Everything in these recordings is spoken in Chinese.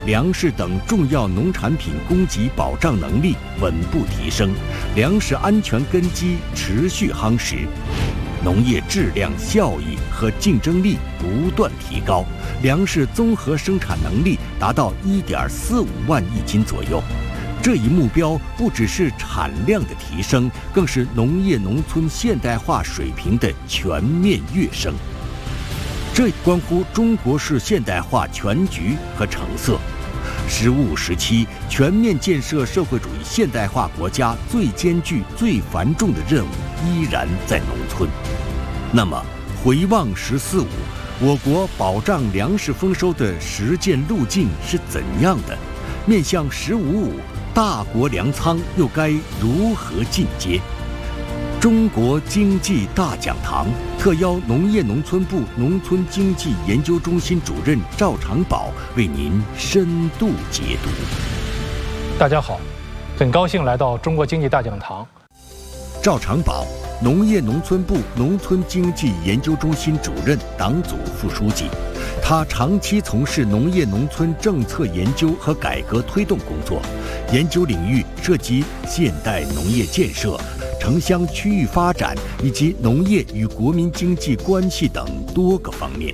粮食等重要农产品供给保障能力稳步提升，粮食安全根基持续夯实，农业质量、效益和竞争力不断提高，粮食综合生产能力达到1.45万亿斤左右。这一目标不只是产量的提升，更是农业农村现代化水平的全面跃升。这关乎中国式现代化全局和成色。15、17全面建设社会主义现代化国家最艰巨、最繁重的任务依然在农村。那么，回望14、15，我国保障粮食丰收的实践路径是怎样的？面向15、15，大国粮仓又该如何进阶？中国经济大讲堂特邀农业农村部农村经济研究中心主任赵长宝为您深度解读。 大家好，很高兴来到中国经济大讲堂。 赵长宝，农业农村部农村经济研究中心主任、党组副书记。他长期从事农业农村政策研究和改革推动工作，研究领域涉及现代农业建设、城乡区域发展以及农业与国民经济关系等多个方面。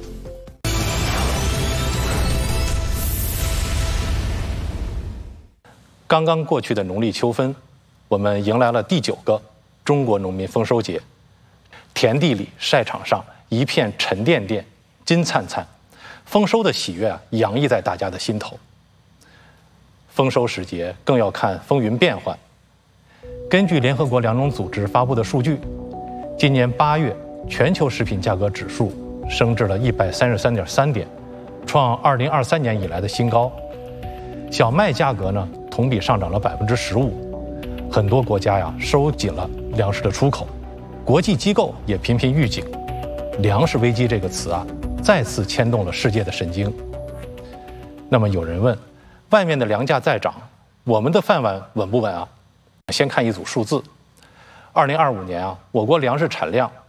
刚刚过去的农历秋分，我们迎来了第9个中国农民丰收节。田地里、晒场上一片沉甸甸、金灿灿，丰收的喜悦洋溢在大家的心头。丰收时节更要看风云变幻。根据联合国粮农组织发布的数据，今年8月全球食品价格指数升至了133.3点，创2023年以来的新高。小麦价格呢，同比上涨了15%。很多国家收紧了粮食的出口，国际机构也频频预警，粮食危机这个词再次牵动了世界的神经。那么有人问，外面的粮价再涨，我们的饭碗稳不稳啊？先看一组数字，2025年我国粮食产量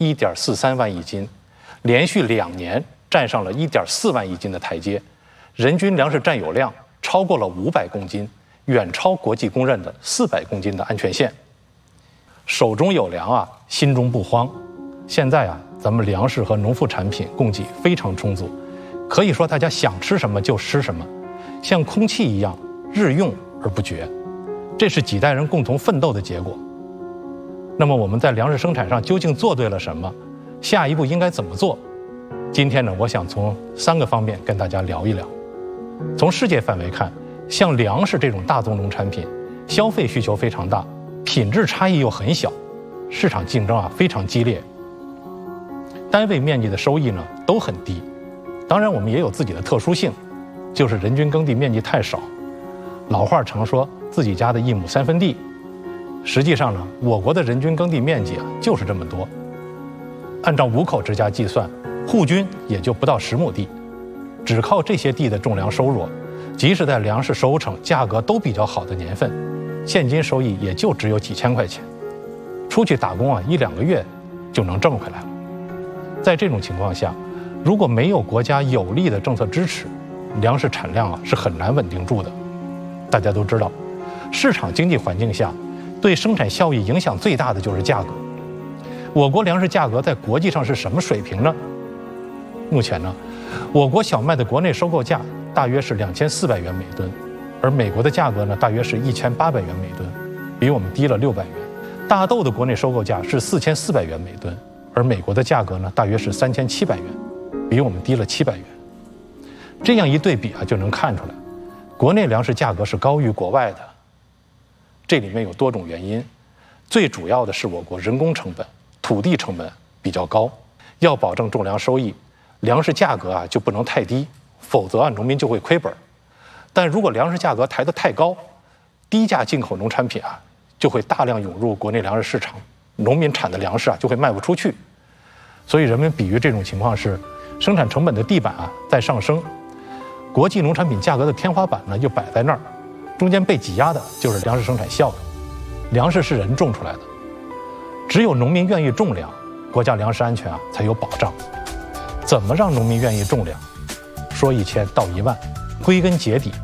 1.43万亿斤，连续2年站上了1.4万亿斤的台阶，人均粮食占有量超过了500公斤，远超国际公认的400公斤的安全线。手中有粮心中不慌。现在咱们粮食和农副产品供给非常充足，可以说大家想吃什么就吃什么，像空气一样日用而不绝。这是几代人共同奋斗的结果。那么我们在粮食生产上究竟做对了什么？下一步应该怎么做？今天呢，我想从3个方面跟大家聊一聊。从世界范围看，像粮食这种大宗农产品，消费需求非常大，品质差异又很小，市场竞争非常激烈，单位面积的收益呢都很低。当然我们也有自己的特殊性，就是人均耕地面积太少。老话常说自己家的1亩3分地，实际上呢，我国的人均耕地面积就是这么多。按照5口之家计算，户均也就不到10亩地。只靠这些地的种粮收入，即使在粮食收成、价格都比较好的年份，现金收益也就只有几千块钱，出去打工1、2个月就能挣回来了。在这种情况下，如果没有国家有力的政策支持，粮食产量是很难稳定住的。大家都知道，市场经济环境下，对生产效益影响最大的就是价格。我国粮食价格在国际上是什么水平呢？目前呢，我国小麦的国内收购价大约是2400元每吨，而美国的价格呢大约是1800元每吨，比我们低了600元。大豆的国内收购价是4400元每吨，而美国的价格呢大约是3700元，比我们低了700元。这样一对比就能看出来，国内粮食价格是高于国外的。这里面有多种原因，最主要的是我国人工成本、土地成本比较高，要保证种粮收益，粮食价格就不能太低，否则农民就会亏本。但如果粮食价格抬得太高，低价进口农产品就会大量涌入国内粮食市场，农民产的粮食就会卖不出去。所以人们比喻这种情况是，生产成本的地板在上升，国际农产品价格的天花板呢又摆在那儿，中间被挤压的就是粮食生产效益。粮食是人种出来的，只有农民愿意种粮，国家粮食安全才有保障。怎么让农民愿意种粮？说1000道1万，归根结底